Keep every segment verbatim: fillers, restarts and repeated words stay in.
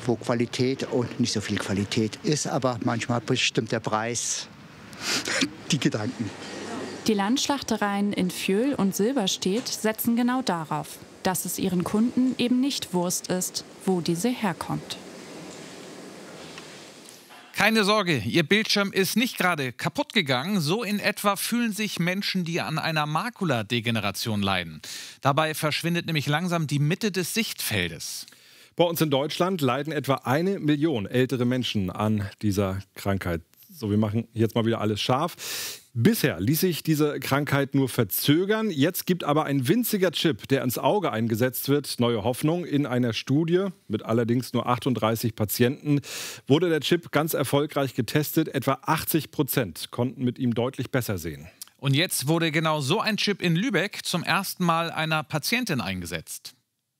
wo Qualität und nicht so viel Qualität ist. Aber manchmal bestimmt der Preis die Gedanken. Die Landschlachtereien in Fjöhl und Silberstedt setzen genau darauf, dass es ihren Kunden eben nicht Wurst ist, wo diese herkommt. Keine Sorge, Ihr Bildschirm ist nicht gerade kaputt gegangen. So in etwa fühlen sich Menschen, die an einer Makuladegeneration leiden. Dabei verschwindet nämlich langsam die Mitte des Sichtfeldes. Bei uns in Deutschland leiden etwa eine Million ältere Menschen an dieser Krankheit. So, wir machen jetzt mal wieder alles scharf. Bisher ließ sich diese Krankheit nur verzögern. Jetzt gibt aber ein winziger Chip, der ins Auge eingesetzt wird, neue Hoffnung. In einer Studie mit allerdings nur achtunddreißig Patienten wurde der Chip ganz erfolgreich getestet. Etwa achtzig Prozent konnten mit ihm deutlich besser sehen. Und jetzt wurde genau so ein Chip in Lübeck zum ersten Mal einer Patientin eingesetzt.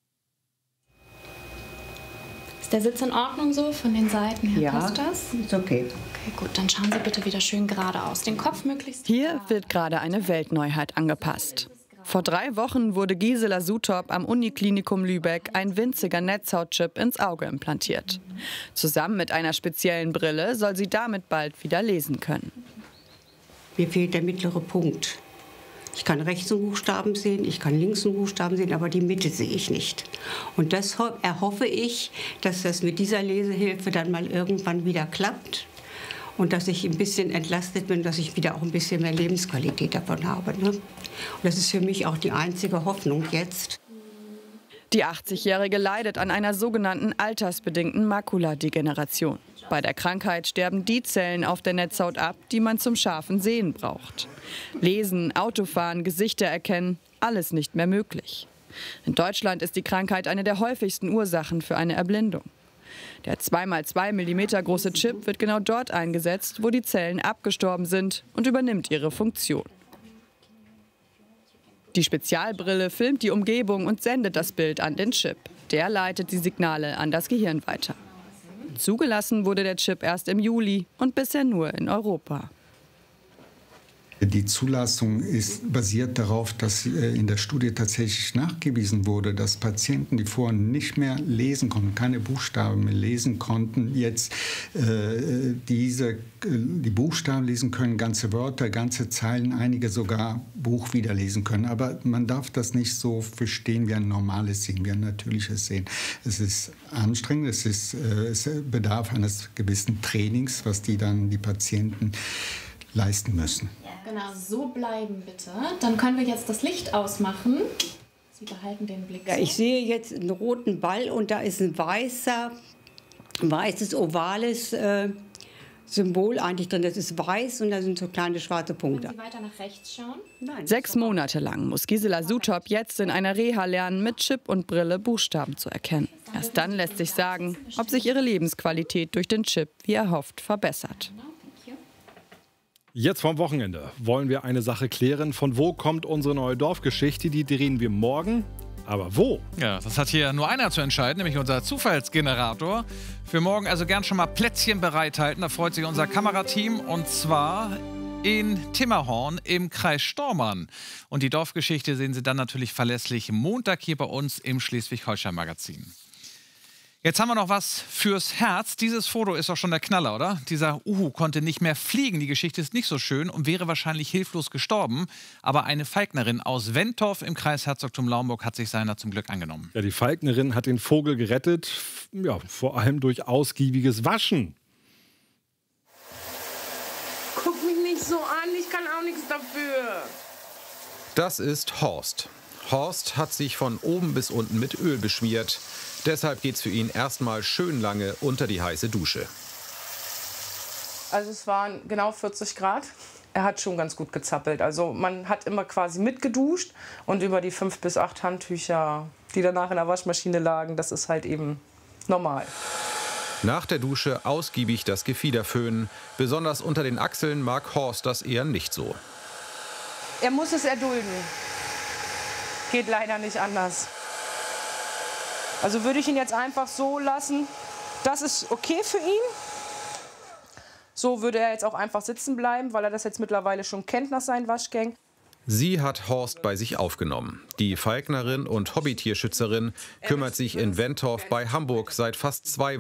Ist der Sitz in Ordnung so von den Seiten her? Ja, passt das? ist okay. Okay, gut, dann schauen Sie bitte wieder schön geradeaus. Den Kopf möglichst. Hier wird gerade eine Weltneuheit angepasst. Vor drei Wochen wurde Gisela Sutop am Uniklinikum Lübeck ein winziger Netzhautchip ins Auge implantiert. Zusammen mit einer speziellen Brille soll sie damit bald wieder lesen können. Mir fehlt der mittlere Punkt. Ich kann rechts einen Buchstaben sehen, ich kann links einen Buchstaben sehen, aber die Mitte sehe ich nicht. Und das erhoffe ich, dass das mit dieser Lesehilfe dann mal irgendwann wieder klappt. Und dass ich ein bisschen entlastet bin, dass ich wieder auch ein bisschen mehr Lebensqualität davon habe. Ne? Und das ist für mich auch die einzige Hoffnung jetzt. Die achtzigjährige leidet an einer sogenannten altersbedingten Makuladegeneration. Bei der Krankheit sterben die Zellen auf der Netzhaut ab, die man zum scharfen Sehen braucht. Lesen, Autofahren, Gesichter erkennen, alles nicht mehr möglich. In Deutschland ist die Krankheit eine der häufigsten Ursachen für eine Erblindung. Der zwei mal zwei Millimeter große Chip wird genau dort eingesetzt, wo die Zellen abgestorben sind, und übernimmt ihre Funktion. Die Spezialbrille filmt die Umgebung und sendet das Bild an den Chip. Der leitet die Signale an das Gehirn weiter. Zugelassen wurde der Chip erst im Juli und bisher nur in Europa. Die Zulassung ist basiert darauf, dass in der Studie tatsächlich nachgewiesen wurde, dass Patienten, die vorher nicht mehr lesen konnten, keine Buchstaben mehr lesen konnten, jetzt äh, diese, die Buchstaben lesen können, ganze Wörter, ganze Zeilen, einige sogar Buch wieder lesen können. Aber man darf das nicht so verstehen wie ein normales Sehen, wie ein natürliches Sehen. Es ist anstrengend, es, ist, äh, es bedarf eines gewissen Trainings, was die dann die Patienten leisten müssen. Genau, so bleiben bitte. Dann können wir jetzt das Licht ausmachen. Sie behalten den Blick. Ja, so. ich sehe jetzt einen roten Ball und da ist ein weißer, weißes, ovales äh, Symbol eigentlich drin. Das ist weiß und da sind so kleine schwarze Punkte. Können Sie weiter nach rechts schauen? Nein. Sechs Monate lang muss Gisela Sutop jetzt in einer Reha lernen, mit Chip und Brille Buchstaben zu erkennen. Erst dann lässt sich sagen, ob sich ihre Lebensqualität durch den Chip wie erhofft verbessert. Jetzt vom Wochenende wollen wir eine Sache klären. Von wo kommt unsere neue Dorfgeschichte? Die drehen wir morgen. Aber wo? Ja, das hat hier nur einer zu entscheiden, nämlich unser Zufallsgenerator. Für morgen also gern schon mal Plätzchen bereithalten. Da freut sich unser Kamerateam. Und zwar in Timmerhorn im Kreis Stormarn. Und die Dorfgeschichte sehen Sie dann natürlich verlässlich Montag hier bei uns im Schleswig-Holstein-Magazin. Jetzt haben wir noch was fürs Herz. Dieses Foto ist doch schon der Knaller, oder? Dieser Uhu konnte nicht mehr fliegen. Die Geschichte ist nicht so schön und wäre wahrscheinlich hilflos gestorben. Aber eine Falknerin aus Wentorf im Kreis Herzogtum Lauenburg hat sich seiner zum Glück angenommen. Ja, die Falknerin hat den Vogel gerettet, ja, vor allem durch ausgiebiges Waschen. Guck mich nicht so an, ich kann auch nichts dafür. Das ist Horst. Horst hat sich von oben bis unten mit Öl beschmiert. Deshalb geht's für ihn erstmal schön lange unter die heiße Dusche. Also es waren genau vierzig Grad. Er hat schon ganz gut gezappelt. Also man hat immer quasi mitgeduscht und über die fünf bis acht Handtücher, die danach in der Waschmaschine lagen, das ist halt eben normal. Nach der Dusche ausgiebig das Gefieder föhnen. Besonders unter den Achseln mag Horst das eher nicht so. Er muss es erdulden. Geht leider nicht anders. Also würde ich ihn jetzt einfach so lassen. Das ist okay für ihn. So würde er jetzt auch einfach sitzen bleiben, weil er das jetzt mittlerweile schon kennt nach seinen Waschgängen. Sie hat Horst bei sich aufgenommen. Die Falknerin und Hobbytierschützerin kümmert sich in Wentorf bei Hamburg seit fast zwei